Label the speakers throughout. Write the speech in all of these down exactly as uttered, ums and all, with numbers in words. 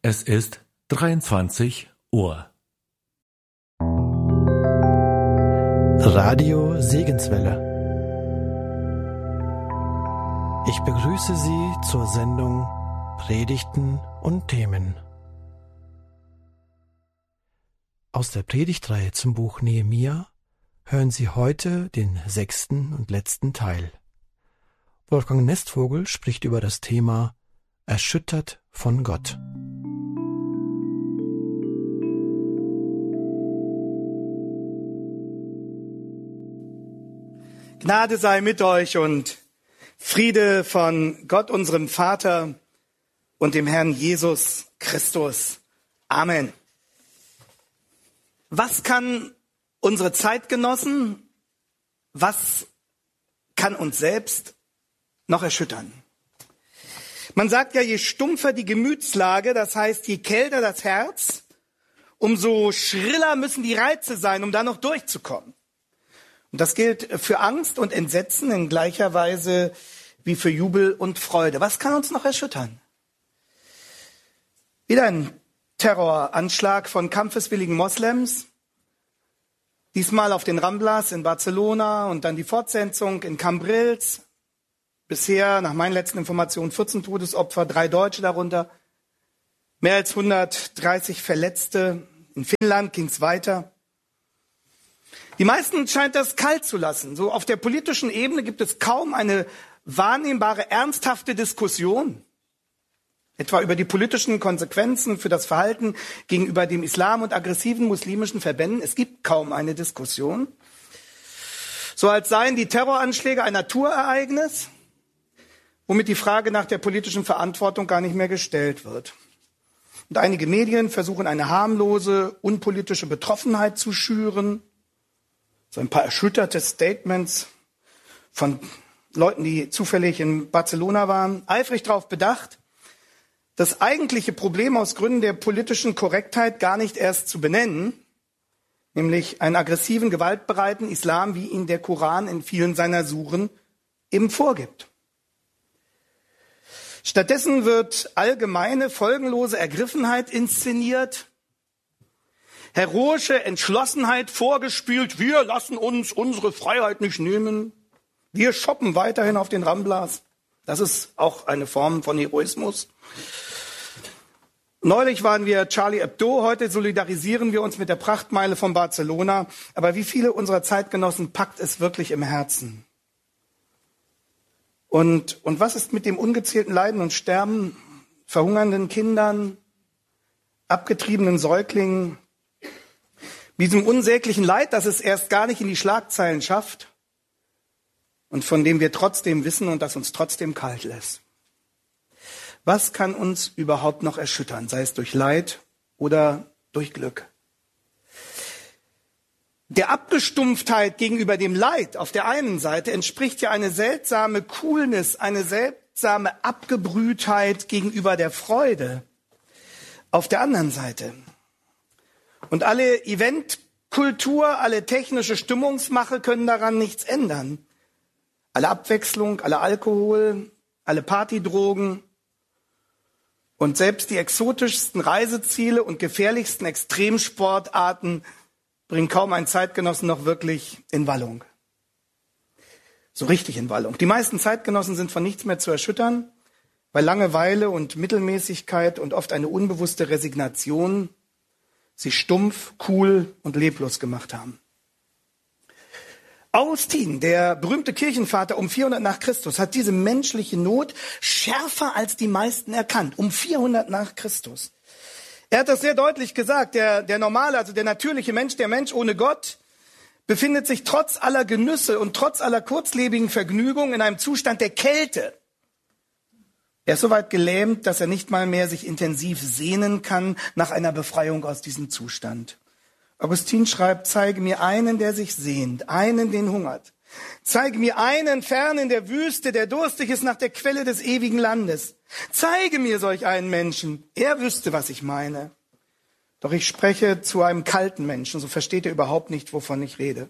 Speaker 1: Es ist dreiundzwanzig Uhr.
Speaker 2: Radio Segenswelle. Ich begrüße Sie zur Sendung Predigten und Themen. Aus der Predigtreihe zum Buch Nehemia hören Sie heute den sechsten und letzten Teil. Wolfgang Nestvogel spricht über das Thema Erschüttert von Gott.
Speaker 3: Gnade sei mit euch und Friede von Gott, unserem Vater und dem Herrn Jesus Christus. Amen. Was kann unsere Zeitgenossen, was kann uns selbst noch erschüttern? Man sagt ja, je stumpfer die Gemütslage, das heißt, je kälter das Herz, umso schriller müssen die Reize sein, um da noch durchzukommen. Und das gilt für Angst und Entsetzen in gleicher Weise wie für Jubel und Freude. Was kann uns noch erschüttern? Wieder ein Terroranschlag von kampfeswilligen Moslems. Diesmal auf den Ramblas in Barcelona und dann die Fortsetzung in Cambrils. Bisher, nach meinen letzten Informationen, vierzehn Todesopfer, drei Deutsche darunter. Mehr als hundertdreißig Verletzte. In Finnland ging es weiter. Die meisten scheint das kalt zu lassen. So auf der politischen Ebene gibt es kaum eine wahrnehmbare, ernsthafte Diskussion. Etwa über die politischen Konsequenzen für das Verhalten gegenüber dem Islam und aggressiven muslimischen Verbänden. Es gibt kaum eine Diskussion. So als seien die Terroranschläge ein Naturereignis, womit die Frage nach der politischen Verantwortung gar nicht mehr gestellt wird. Und einige Medien versuchen eine harmlose, unpolitische Betroffenheit zu schüren. So ein paar erschütterte Statements von Leuten, die zufällig in Barcelona waren, eifrig darauf bedacht, das eigentliche Problem aus Gründen der politischen Korrektheit gar nicht erst zu benennen, nämlich einen aggressiven, gewaltbereiten Islam, wie ihn der Koran in vielen seiner Suren eben vorgibt. Stattdessen wird allgemeine, folgenlose Ergriffenheit inszeniert, heroische Entschlossenheit vorgespielt, wir lassen uns unsere Freiheit nicht nehmen, wir shoppen weiterhin auf den Ramblas. Das ist auch eine Form von Heroismus. Neulich waren wir Charlie Hebdo, heute solidarisieren wir uns mit der Prachtmeile von Barcelona. Aber wie viele unserer Zeitgenossen packt es wirklich im Herzen? Und, und was ist mit dem ungezählten Leiden und Sterben, verhungernden Kindern, abgetriebenen Säuglingen, diesem unsäglichen Leid, das es erst gar nicht in die Schlagzeilen schafft und von dem wir trotzdem wissen und das uns trotzdem kalt lässt? Was kann uns überhaupt noch erschüttern, sei es durch Leid oder durch Glück? Der Abgestumpftheit gegenüber dem Leid auf der einen Seite entspricht ja eine seltsame Coolness, eine seltsame Abgebrühtheit gegenüber der Freude auf der anderen Seite. Und alle Eventkultur, alle technische Stimmungsmache können daran nichts ändern. Alle Abwechslung, alle Alkohol, alle Partydrogen und selbst die exotischsten Reiseziele und gefährlichsten Extremsportarten bringen kaum einen Zeitgenossen noch wirklich in Wallung. So richtig in Wallung. Die meisten Zeitgenossen sind von nichts mehr zu erschüttern, weil Langeweile und Mittelmäßigkeit und oft eine unbewusste Resignation sie stumpf, cool und leblos gemacht haben. Augustin, der berühmte Kirchenvater um vierhundert nach Christus, hat diese menschliche Not schärfer als die meisten erkannt. Um vierhundert nach Christus. Er hat das sehr deutlich gesagt. Der, der normale, also der natürliche Mensch, der Mensch ohne Gott, befindet sich trotz aller Genüsse und trotz aller kurzlebigen Vergnügungen in einem Zustand der Kälte. Er ist so weit gelähmt, dass er nicht mal mehr sich intensiv sehnen kann nach einer Befreiung aus diesem Zustand. Augustin schreibt, zeige mir einen, der sich sehnt, einen, den hungert. Zeige mir einen fern in der Wüste, der durstig ist nach der Quelle des ewigen Landes. Zeige mir solch einen Menschen. Er wüsste, was ich meine. Doch ich spreche zu einem kalten Menschen, so versteht er überhaupt nicht, wovon ich rede.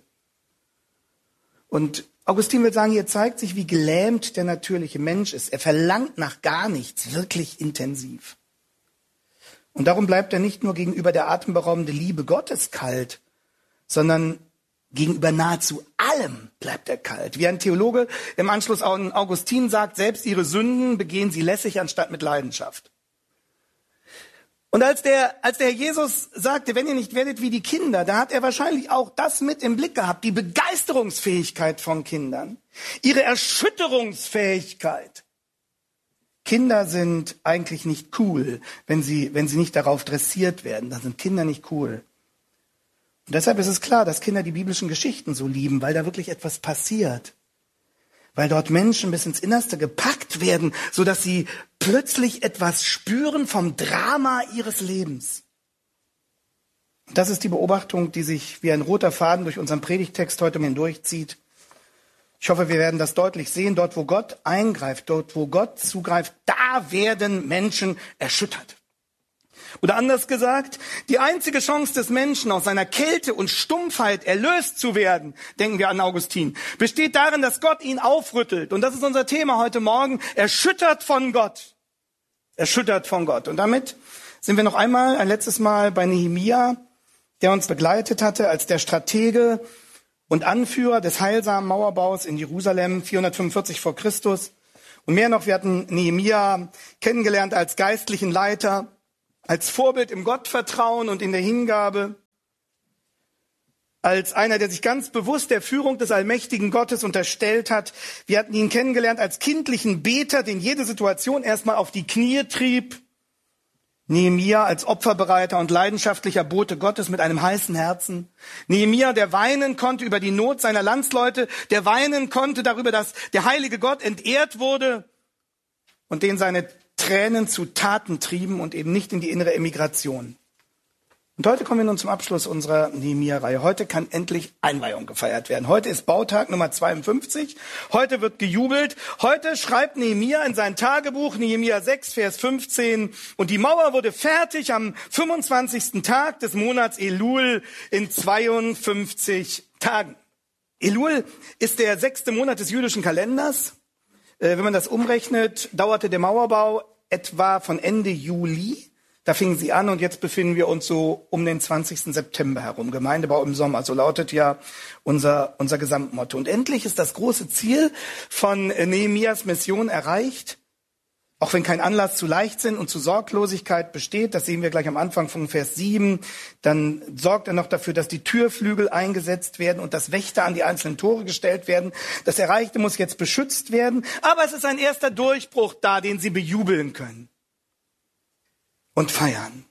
Speaker 3: Und Augustin will sagen, hier zeigt sich, wie gelähmt der natürliche Mensch ist. Er verlangt nach gar nichts, wirklich intensiv. Und darum bleibt er nicht nur gegenüber der atemberaubenden Liebe Gottes kalt, sondern gegenüber nahezu allem bleibt er kalt. Wie ein Theologe im Anschluss an Augustin sagt, selbst ihre Sünden begehen sie lässig anstatt mit Leidenschaft. Und als der, als der Herr Jesus sagte, wenn ihr nicht werdet wie die Kinder, da hat er wahrscheinlich auch das mit im Blick gehabt, die Begeisterungsfähigkeit von Kindern, ihre Erschütterungsfähigkeit. Kinder sind eigentlich nicht cool, wenn sie, wenn sie nicht darauf dressiert werden. Dann sind Kinder nicht cool. Und deshalb ist es klar, dass Kinder die biblischen Geschichten so lieben, weil da wirklich etwas passiert. Weil dort Menschen bis ins Innerste gepackt werden, sodass sie plötzlich etwas spüren vom Drama ihres Lebens. Und das ist die Beobachtung, die sich wie ein roter Faden durch unseren Predigttext heute hindurchzieht. Ich hoffe, wir werden das deutlich sehen. Dort, wo Gott eingreift, dort, wo Gott zugreift, da werden Menschen erschüttert. Oder anders gesagt, die einzige Chance des Menschen, aus seiner Kälte und Stumpfheit erlöst zu werden, denken wir an Augustin, besteht darin, dass Gott ihn aufrüttelt. Und das ist unser Thema heute Morgen, erschüttert von Gott. Erschüttert von Gott. Und damit sind wir noch einmal, ein letztes Mal bei Nehemia, der uns begleitet hatte als der Stratege und Anführer des heilsamen Mauerbaus in Jerusalem, vierhundertfünfundvierzig vor Christus. Und mehr noch, wir hatten Nehemia kennengelernt als geistlichen Leiter, als Vorbild im Gottvertrauen und in der Hingabe, als einer, der sich ganz bewusst der Führung des allmächtigen Gottes unterstellt hat. Wir hatten ihn kennengelernt als kindlichen Beter, den jede Situation erstmal auf die Knie trieb. Nehemia als opferbereiter und leidenschaftlicher Bote Gottes mit einem heißen Herzen. Nehemia, der weinen konnte über die Not seiner Landsleute, der weinen konnte darüber, dass der heilige Gott entehrt wurde und den seine Tränen zu Taten trieben und eben nicht in die innere Emigration. Und heute kommen wir nun zum Abschluss unserer Nehemia-Reihe. Heute kann endlich Einweihung gefeiert werden. Heute ist Bautag Nummer zweiundfünfzig. Heute wird gejubelt. Heute schreibt Nehemia in sein Tagebuch, Nehemia sechs, Vers fünfzehn, und die Mauer wurde fertig am fünfundzwanzigsten Tag des Monats Elul in zweiundfünfzig Tagen. Elul ist der sechste Monat des jüdischen Kalenders. Wenn man das umrechnet, dauerte der Mauerbau etwa von Ende Juli. Da fingen sie an und jetzt befinden wir uns so um den zwanzigsten September herum. Gemeindebau im Sommer, so lautet ja unser, unser Gesamtmotto. Und endlich ist das große Ziel von Nehemias Mission erreicht. Auch wenn kein Anlass zu Leichtsinn und zu Sorglosigkeit besteht, das sehen wir gleich am Anfang von Vers sieben, dann sorgt er noch dafür, dass die Türflügel eingesetzt werden und dass Wächter an die einzelnen Tore gestellt werden. Das Erreichte muss jetzt beschützt werden, aber es ist ein erster Durchbruch da, den sie bejubeln können und feiern.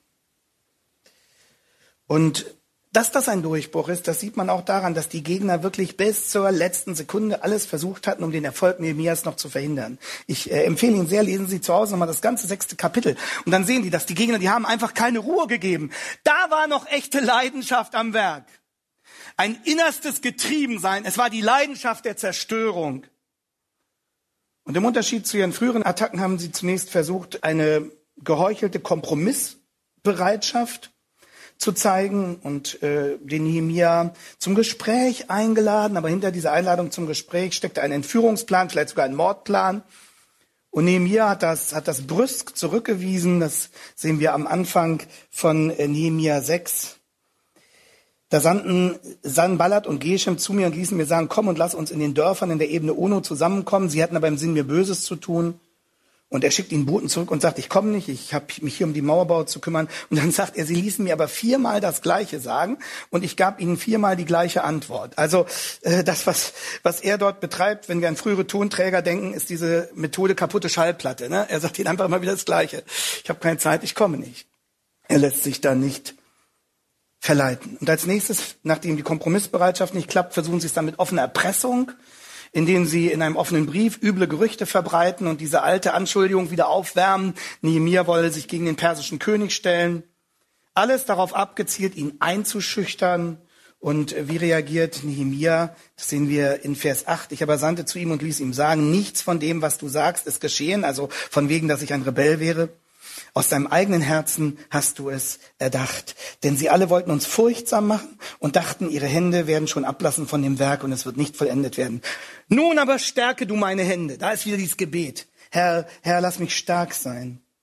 Speaker 3: Und dass das ein Durchbruch ist, das sieht man auch daran, dass die Gegner wirklich bis zur letzten Sekunde alles versucht hatten, um den Erfolg Nehemias noch zu verhindern. Ich äh, empfehle Ihnen sehr, lesen Sie zu Hause nochmal das ganze sechste Kapitel. Und dann sehen Sie, dass die Gegner, die haben einfach keine Ruhe gegeben. Da war noch echte Leidenschaft am Werk. Ein innerstes Getriebensein. Es war die Leidenschaft der Zerstörung. Und im Unterschied zu ihren früheren Attacken haben sie zunächst versucht, eine geheuchelte Kompromissbereitschaft zu zeigen und äh, den Nehemia zum Gespräch eingeladen. Aber hinter dieser Einladung zum Gespräch steckte ein Entführungsplan, vielleicht sogar ein Mordplan. Und Nehemia hat das, hat das brüsk zurückgewiesen. Das sehen wir am Anfang von äh, Nehemia sechs. Da sandten Sanballat und Geshem zu mir und ließen mir sagen, komm und lass uns in den Dörfern in der Ebene Ono zusammenkommen. Sie hatten aber im Sinn, mir Böses zu tun. Und er schickt ihnen Boten zurück und sagt, ich komme nicht, ich habe mich hier um die Mauerbau zu kümmern. Und dann sagt er, sie ließen mir aber viermal das Gleiche sagen und ich gab ihnen viermal die gleiche Antwort. Also äh, das, was was er dort betreibt, wenn wir an frühere Tonträger denken, ist diese Methode kaputte Schallplatte. Ne? Er sagt ihnen einfach immer wieder das Gleiche. Ich habe keine Zeit, ich komme nicht. Er lässt sich da nicht verleiten. Und als nächstes, nachdem die Kompromissbereitschaft nicht klappt, versuchen sie es dann mit offener Erpressung, indem sie in einem offenen Brief üble Gerüchte verbreiten und diese alte Anschuldigung wieder aufwärmen. Nehemia wolle sich gegen den persischen König stellen. Alles darauf abgezielt, ihn einzuschüchtern. Und wie reagiert Nehemia? Das sehen wir in Vers acht. Ich aber sandte zu ihm und ließ ihm sagen, nichts von dem, was du sagst, ist geschehen. Also von wegen, dass ich ein Rebell wäre. Aus deinem eigenen Herzen hast du es erdacht. Denn sie alle wollten uns furchtsam machen und dachten, ihre Hände werden schon ablassen von dem Werk und es wird nicht vollendet werden. Nun aber stärke du meine Hände. Da ist wieder dieses Gebet. Herr, Herr, lass mich stark sein.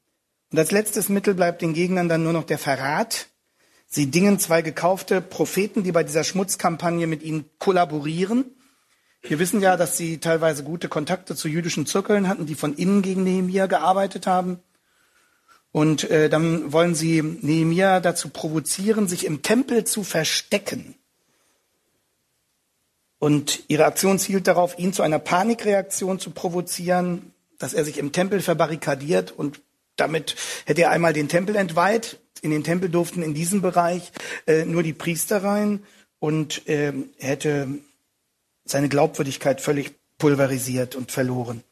Speaker 3: Und als letztes Mittel bleibt den Gegnern dann nur noch der Verrat. Sie dingen zwei gekaufte Propheten, die bei dieser Schmutzkampagne mit ihnen kollaborieren. Wir wissen ja, dass sie teilweise gute Kontakte zu jüdischen Zirkeln hatten, die von innen gegen Nehemia gearbeitet haben. Und äh, dann wollen sie Nehemia dazu provozieren, sich im Tempel zu verstecken. Und ihre Aktion zielt darauf, ihn zu einer Panikreaktion zu provozieren, dass er sich im Tempel verbarrikadiert, und damit hätte er einmal den Tempel entweiht. In den Tempel durften in diesem Bereich äh, nur die Priester rein, und äh, er hätte seine Glaubwürdigkeit völlig pulverisiert und verloren.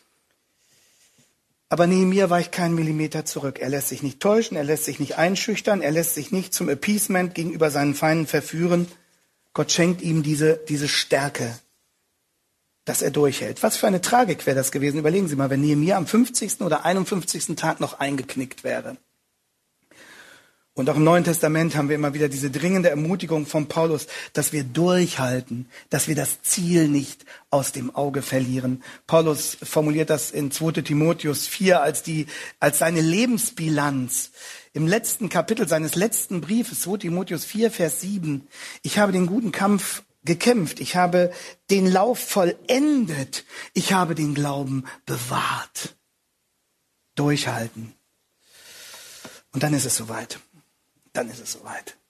Speaker 3: Aber Nehemia weicht keinen Millimeter zurück. Er lässt sich nicht täuschen, er lässt sich nicht einschüchtern, er lässt sich nicht zum Appeasement gegenüber seinen Feinden verführen. Gott schenkt ihm diese, diese Stärke, dass er durchhält. Was für eine Tragik wäre das gewesen. Überlegen Sie mal, wenn Nehemia am fünfzigsten oder einundfünfzigsten Tag noch eingeknickt wäre. Und auch im Neuen Testament haben wir immer wieder diese dringende Ermutigung von Paulus, dass wir durchhalten, dass wir das Ziel nicht aus dem Auge verlieren. Paulus formuliert das in zweiter Timotheus vier als die, als seine Lebensbilanz. Im letzten Kapitel seines letzten Briefes, zweiter Timotheus vier, Vers sieben. Ich habe den guten Kampf gekämpft. Ich habe den Lauf vollendet. Ich habe den Glauben bewahrt. Durchhalten. Und dann ist es soweit. Dann ist es soweit.